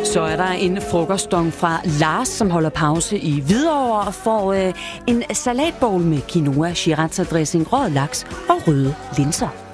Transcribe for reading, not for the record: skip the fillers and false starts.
Så er der en frokostdong fra Lars, som holder pause i Hvidovre og får en salatbowl med quinoa, sriracha-dressing, rød laks og røde linser.